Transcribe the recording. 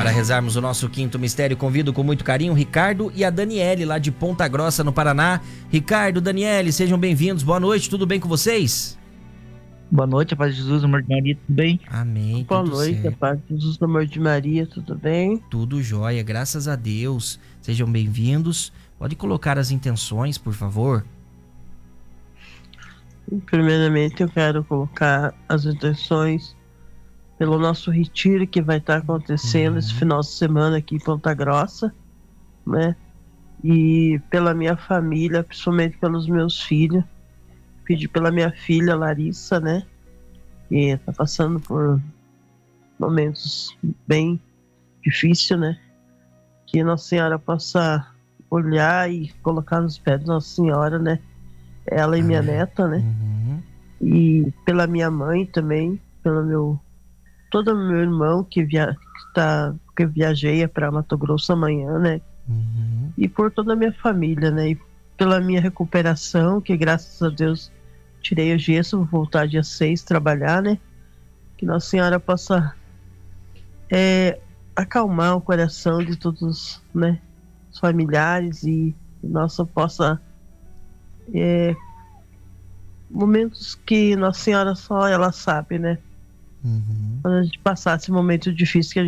Para rezarmos o nosso quinto mistério, convido com muito carinho o Ricardo e a Daniele, lá de Ponta Grossa, no Paraná. Ricardo, Daniele, sejam bem-vindos. Boa noite, tudo bem com vocês? Boa noite, a paz de Jesus, amor de Maria, tudo bem? Amém, Boa tudo noite, a certo. paz de Jesus, no amor de Maria, tudo bem? Tudo jóia, graças a Deus. Sejam bem-vindos. Pode colocar as intenções, por favor? Primeiramente, eu quero colocar as intenções pelo nosso retiro que vai estar acontecendo esse final de semana aqui em Ponta Grossa, né? E pela minha família, principalmente pelos meus filhos. Pedi pela minha filha Larissa, né? Que está passando por momentos bem difíceis, né? Que Nossa Senhora possa olhar e colocar nos pés de Nossa Senhora, né? Ela e minha neta, né? E pela minha mãe também, todo meu irmão que viajeia para Mato Grosso amanhã, né? E por toda a minha família, né? E pela minha recuperação, que graças a Deus tirei o gesso, vou voltar dia 6 trabalhar, né? Que Nossa Senhora possa acalmar o coração de todos, né? Os familiares e nossa possa momentos que Nossa Senhora só ela sabe, né? Quando a gente passar esse momento difícil que a